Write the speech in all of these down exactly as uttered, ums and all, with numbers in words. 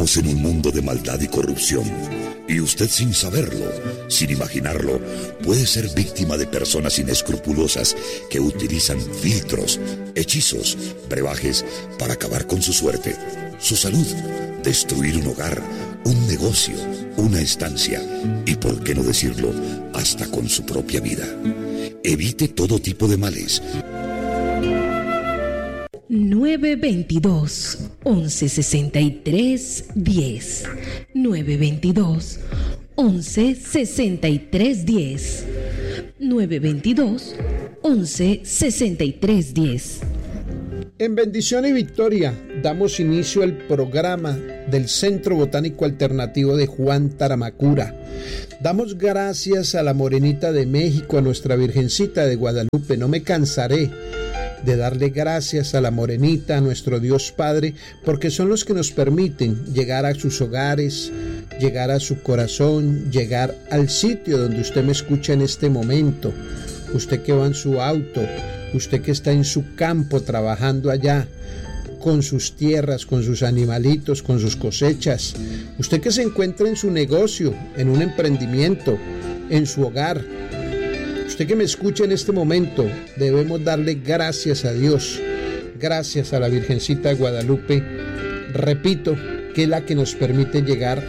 Vivimos en un mundo de maldad y corrupción, y usted sin saberlo, sin imaginarlo, puede ser víctima de personas inescrupulosas que utilizan filtros, hechizos, brebajes para acabar con su suerte, su salud, destruir un hogar, un negocio, una estancia y, por qué no decirlo, hasta con su propia vida. Evite todo tipo de males. nueve veintidós, once sesenta y tres, diez. nueve veintidós, once sesenta y tres, diez. nueve veintidós, once sesenta y tres, diez. En bendición y victoria damos inicio al programa del Centro Botánico Alternativo de Juan Taramacura. Damos gracias a la Morenita de México, a nuestra Virgencita de Guadalupe. No me cansaré de darle gracias a la Morenita, a nuestro Dios Padre, porque son los que nos permiten llegar a sus hogares, llegar a su corazón, llegar al sitio donde usted me escucha en este momento. Usted que va en su auto, usted que está en su campo trabajando allá, con sus tierras, con sus animalitos, con sus cosechas. Usted que se encuentra en su negocio, en un emprendimiento, en su hogar. Usted que me escucha en este momento, debemos darle gracias a Dios, gracias a la Virgencita de Guadalupe, repito, que es la que nos permite llegar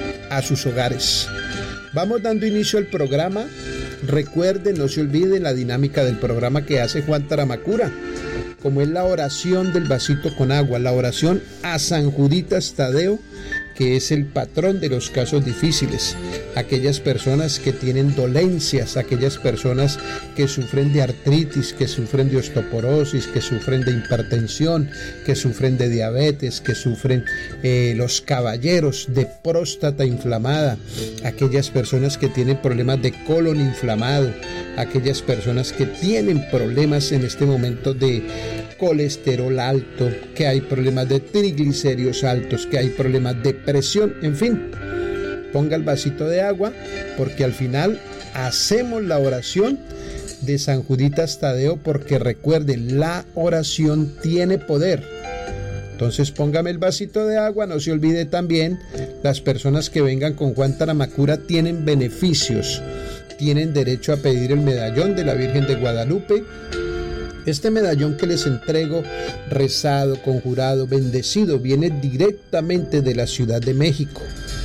a sus hogares. Vamos dando inicio al programa. Recuerden, no se olviden la dinámica del programa que hace Juan Taramacura, como es la oración del vasito con agua, la oración a San Juditas Tadeo, que es el patrón de los casos difíciles, aquellas personas que tienen dolencias, aquellas personas que sufren de artritis, que sufren de osteoporosis, que sufren de hipertensión, que sufren de diabetes, que sufren eh, los caballeros de próstata inflamada, aquellas personas que tienen problemas de colon inflamado, aquellas personas que tienen problemas en este momento de colesterol alto, que hay problemas de triglicéridos altos, que hay problemas de presión, en fin, ponga el vasito de agua, porque al final hacemos la oración de San Juditas Tadeo, porque recuerden, la oración tiene poder. Entonces póngame el vasito de agua. No se olvide también, las personas que vengan con Juan Taramacura tienen beneficios, tienen derecho a pedir el medallón de la Virgen de Guadalupe. Este medallón que les entrego, rezado, conjurado, bendecido, viene directamente de la Ciudad de México.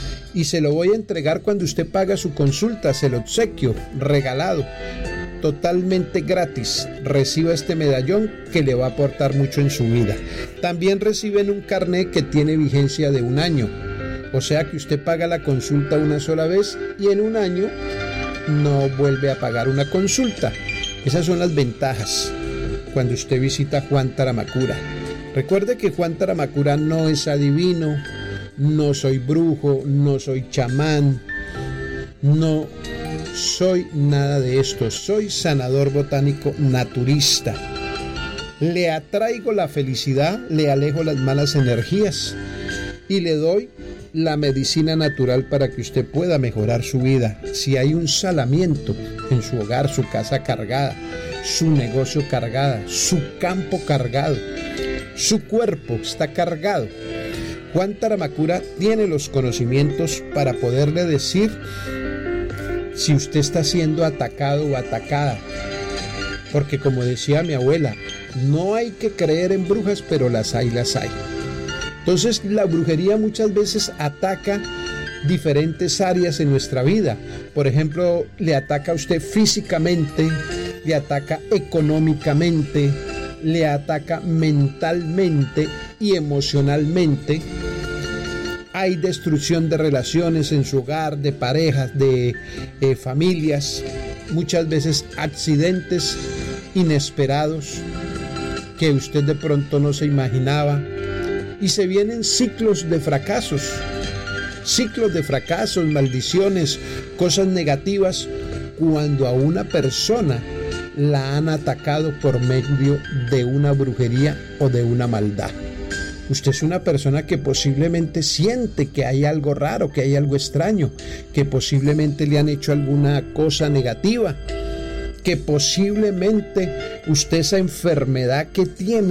Y se lo voy a entregar cuando usted paga su consulta, se lo obsequio, regalado, totalmente gratis. Reciba este medallón que le va a aportar mucho en su vida. También reciben un carnet que tiene vigencia de un año. O sea que usted paga la consulta una sola vez y en un año no vuelve a pagar una consulta. Esas son las ventajas cuando usted visita Juan Taramacura. Recuerde que Juan Taramacura no es adivino, no soy brujo, no soy chamán, no soy nada de esto. Soy sanador botánico naturista. Le atraigo la felicidad, le alejo las malas energías y le doy la medicina natural para que usted pueda mejorar su vida. Si hay un salamiento en su hogar, su casa cargada, su negocio cargada, su campo cargado, su cuerpo está cargado, Juan Taramacura tiene los conocimientos para poderle decir si usted está siendo atacado o atacada. Porque como decía mi abuela, no hay que creer en brujas, pero las hay, las hay. Entonces la brujería muchas veces ataca diferentes áreas en nuestra vida. Por ejemplo, le ataca a usted físicamente, le ataca económicamente, le ataca mentalmente y emocionalmente. Hay destrucción de relaciones en su hogar, de parejas, de eh, familias, muchas veces accidentes inesperados que usted de pronto no se imaginaba. Y se vienen ciclos de fracasos, ciclos de fracasos, maldiciones, cosas negativas, cuando a una persona la han atacado por medio de una brujería o de una maldad. Usted es una persona que posiblemente siente que hay algo raro, que hay algo extraño, que posiblemente le han hecho alguna cosa negativa, que posiblemente usted esa enfermedad que tiene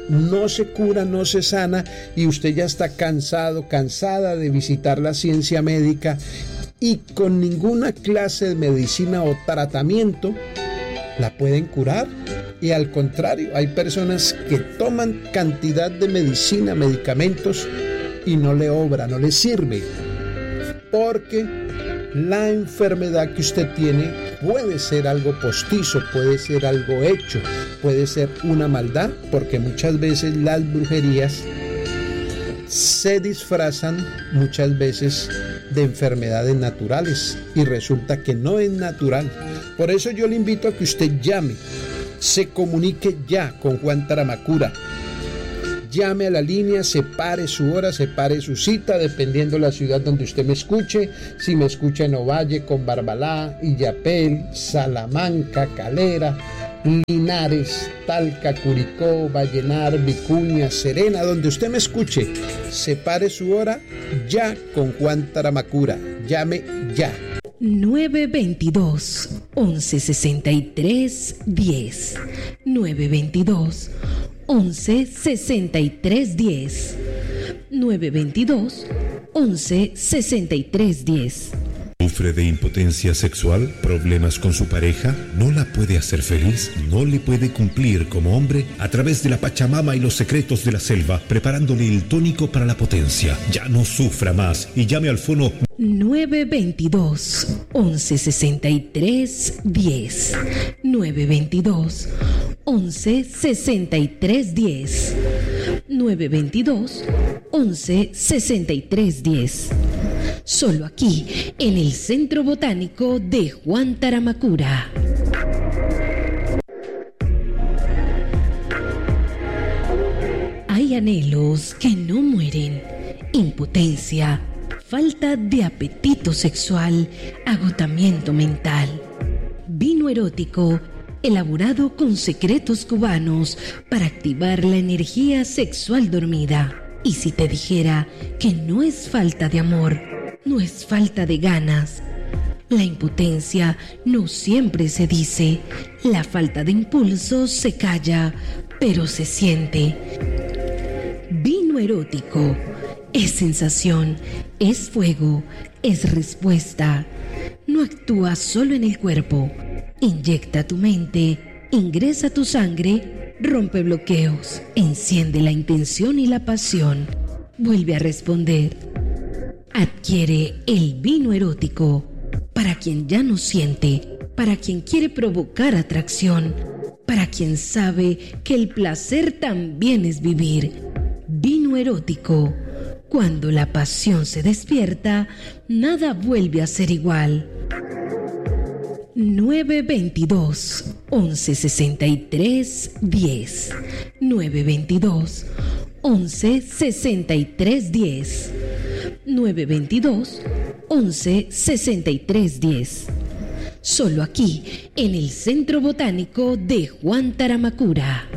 no se cura, no se sana y usted ya está cansado, cansada de visitar la ciencia médica y con ninguna clase de medicina o tratamiento la pueden curar. Y al contrario, hay personas que toman cantidad de medicina, medicamentos y no le obra, no le sirve, porque la enfermedad que usted tiene puede ser algo postizo, puede ser algo hecho, puede ser una maldad, porque muchas veces las brujerías se disfrazan muchas veces de enfermedades naturales y resulta que no es natural. Por eso yo le invito a que usted llame, se comunique ya con Juan Taramacura. Llame a la línea, separe su hora, separe su cita, dependiendo de la ciudad donde usted me escuche. Si me escucha en Ovalle, con Barbalá, Illapel, Salamanca, Calera, Linares, Talca, Curicó, Vallenar, Vicuña, Serena, donde usted me escuche, separe su hora ya con Juan Taramacura. Llame ya. nueve veintidós, once sesenta y tres, diez. nueve veintidós, once sesenta y tres, diez. nueve veintidós, once sesenta y tres, diez. ¿Sufre de impotencia sexual? ¿Problemas con su pareja? ¿No la puede hacer feliz? ¿No le puede cumplir como hombre? A través de la Pachamama y los secretos de la selva, preparándole el tónico para la potencia. Ya no sufra más y llame al fono nueve veintidós, once sesenta y tres, diez. nueve veintidós, once sesenta y tres, diez. nueve veintidós, once sesenta y tres, diez. Solo aquí, en el Centro Botánico de Juan Taramacura. Hay anhelos que no mueren, impotencia, falta de apetito sexual, agotamiento mental. Vino erótico, elaborado con secretos cubanos para activar la energía sexual dormida. Y si te dijera que no es falta de amor, no es falta de ganas. La impotencia no siempre se dice, la falta de impulso se calla, pero se siente. Vino erótico es sensación, es fuego, es respuesta. No actúa solo en el cuerpo, inyecta tu mente, ingresa tu sangre, rompe bloqueos, enciende la intención y la pasión, vuelve a responder. Adquiere el vino erótico para quien ya no siente, para quien quiere provocar atracción, para quien sabe que el placer también es vivir. Vino erótico. Cuando la pasión se despierta, nada vuelve a ser igual. nueve veintidós, once sesenta y tres, diez. nueve veintidós, once sesenta y tres, diez. nueve veintidós, once sesenta y tres, diez. Solo aquí, en el Centro Botánico de Juan Taramacura.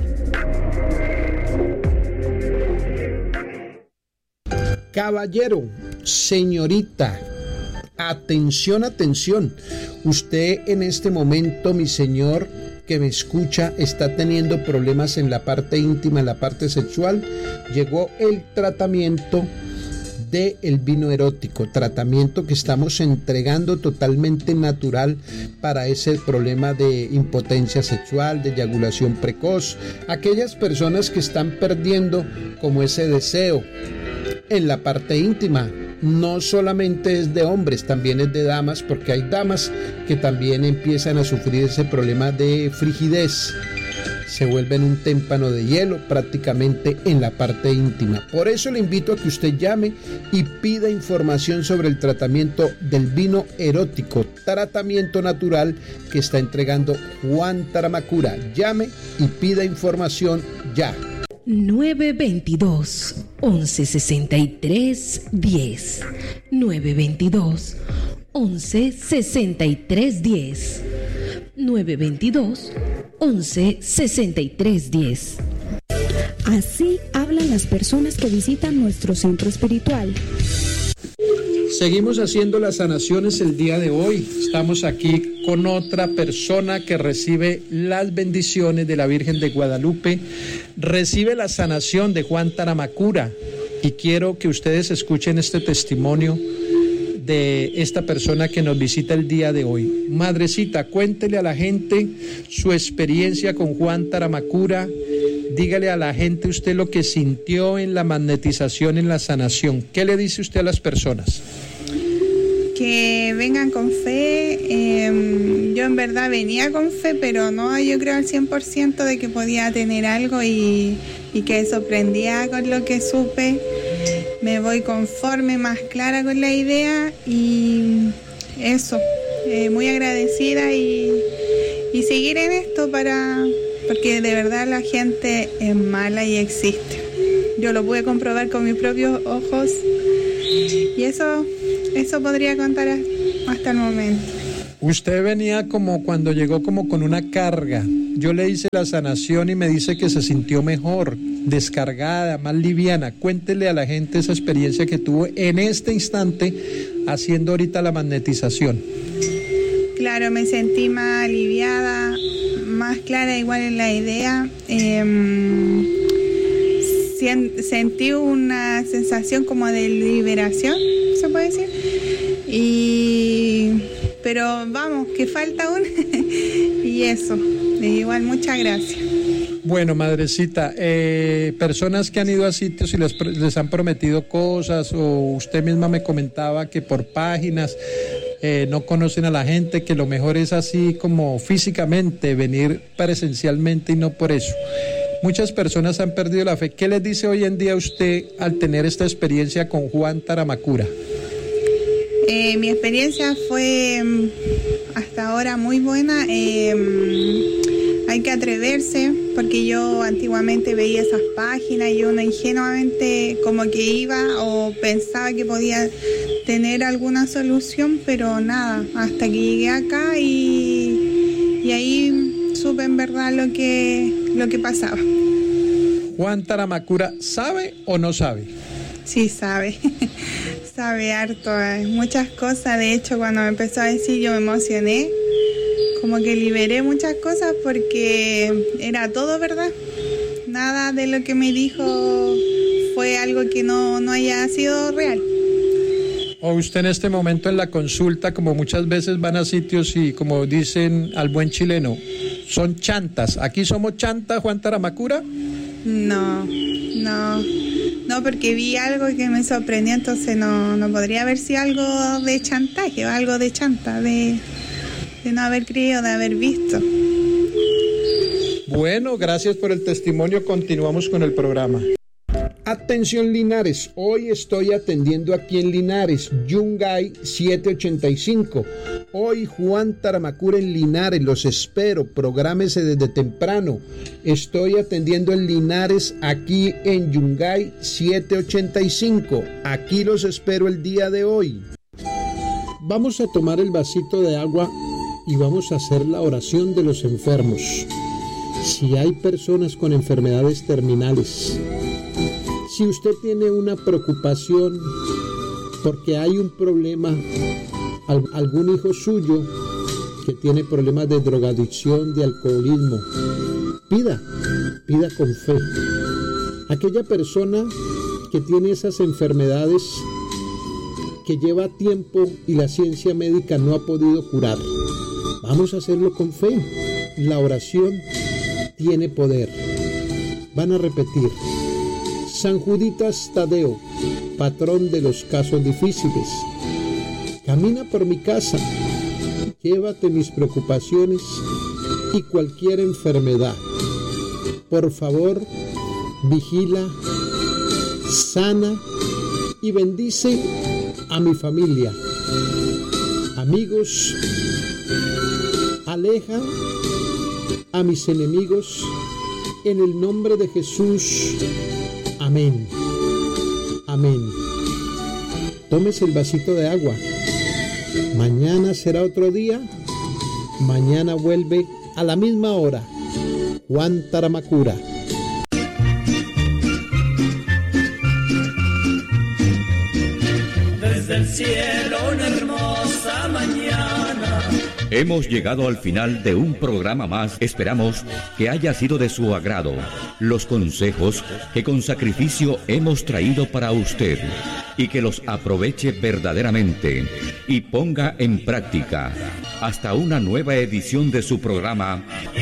Caballero, señorita, atención, atención. Usted en este momento, mi señor, que me escucha, está teniendo problemas en la parte íntima, en la parte sexual. Llegó el tratamiento del vino erótico, tratamiento que estamos entregando totalmente natural para ese problema de impotencia sexual, de eyaculación precoz, aquellas personas que están perdiendo como ese deseo en la parte íntima. No solamente es de hombres, también es de damas, porque hay damas que también empiezan a sufrir ese problema de frigidez. Se vuelven un témpano de hielo prácticamente en la parte íntima. Por eso le invito a que usted llame y pida información sobre el tratamiento del vino erótico, tratamiento natural que está entregando Juan Taramacura. Llame y pida información ya. nueve veintidós, once sesenta y tres, diez. nueve veintidós, once sesenta y tres, diez. nueve veintidós, once sesenta y tres, diez. Así hablan las personas que visitan nuestro centro espiritual. Seguimos haciendo las sanaciones el día de hoy. Estamos aquí con otra persona que recibe las bendiciones de la Virgen de Guadalupe, recibe la sanación de Juan Taramacura, y quiero que ustedes escuchen este testimonio de esta persona que nos visita el día de hoy. Madrecita, cuéntele a la gente su experiencia con Juan Taramacura. Dígale a la gente usted lo que sintió en la magnetización, en la sanación. ¿Qué le dice usted a las personas? Que vengan con fe. Eh, yo en verdad venía con fe, pero no, yo creo al cien por ciento de que podía tener algo y, y que sorprendía con lo que supe. Me voy conforme, más clara con la idea y eso, eh, muy agradecida y, y seguir en esto para, porque de verdad la gente es mala y existe. Yo lo pude comprobar con mis propios ojos y eso, eso podría contar hasta el momento. Usted venía como cuando llegó como con una carga. Yo le hice la sanación y me dice que se sintió mejor, descargada, más liviana. Cuéntele a la gente esa experiencia que tuvo en este instante haciendo ahorita la magnetización. Claro, me sentí más aliviada, más clara igual en la idea. Eh, sentí una sensación como de liberación, se puede decir. Y... pero vamos, que falta aún. Y eso, igual muchas gracias. Bueno, madrecita, eh, personas que han ido a sitios y les, les han prometido cosas, o usted misma me comentaba que por páginas eh, no conocen a la gente, que lo mejor es así como físicamente, venir presencialmente y no por eso. Muchas personas han perdido la fe. ¿Qué les dice hoy en día usted al tener esta experiencia con Juan Taramacura? Eh, mi experiencia fue hasta ahora muy buena. Eh, hay que atreverse, porque yo antiguamente veía esas páginas y uno ingenuamente como que iba o pensaba que podía tener alguna solución, pero nada, hasta que llegué acá y, y ahí supe en verdad lo que, lo que pasaba. ¿Juan Taramacura sabe o no sabe? Sí, sabe. Sabe harto, muchas cosas. De hecho, cuando me empezó a decir, yo me emocioné, como que liberé muchas cosas porque era todo verdad. Nada de lo que me dijo fue algo que no, no haya sido real. O usted en este momento en la consulta, como muchas veces van a sitios y como dicen al buen chileno, son chantas. ¿Aquí somos chantas, Juan Taramacura? No, no. No, porque vi algo que me sorprendió, entonces no, no podría haber sido algo de chantaje o algo de chanta, de, de no haber creído, de haber visto. Bueno, gracias por el testimonio. Continuamos con el programa. Atención Linares, hoy estoy atendiendo aquí en Linares, Yungay siete ochenta y cinco. Hoy Juan Taramacura en Linares, los espero, prográmese desde temprano. Estoy atendiendo en Linares, aquí en Yungay siete ochenta y cinco. Aquí los espero el día de hoy. Vamos a tomar el vasito de agua y vamos a hacer la oración de los enfermos. Si hay personas con enfermedades terminales, si usted tiene una preocupación porque hay un problema, algún hijo suyo que tiene problemas de drogadicción, de alcoholismo, pida, pida con fe. Aquella persona que tiene esas enfermedades que lleva tiempo y la ciencia médica no ha podido curar, vamos a hacerlo con fe. La oración tiene poder. Van a repetir: San Juditas Tadeo, patrón de los casos difíciles, camina por mi casa, llévate mis preocupaciones y cualquier enfermedad. Por favor, vigila, sana y bendice a mi familia. Amigos, aleja a mis enemigos en el nombre de Jesús. Amén. Amén. Tómese el vasito de agua. Mañana será otro día. Mañana vuelve a la misma hora. Juan Taramacura. Desde el cielo una hermosa mañana. Hemos llegado al final de un programa más. Esperamos que haya sido de su agrado los consejos que con sacrificio hemos traído para usted y que los aproveche verdaderamente y ponga en práctica. Hasta una nueva edición de su programa